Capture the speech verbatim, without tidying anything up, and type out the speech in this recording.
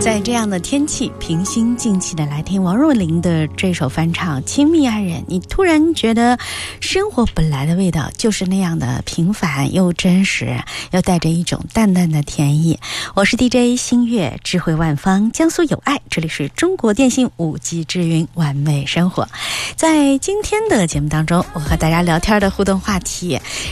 在这样的天气，平心静气的来听王若琳的这首翻唱《亲密爱人》，你突然觉得生活本来的味道就是那样的平凡又真实，又带着一种淡淡的甜意。我是 D J 新月，智慧万方，江苏有爱，这里是中国电信五 G 之云完美生活。在今天的节目当中，我和大家聊天的互动话题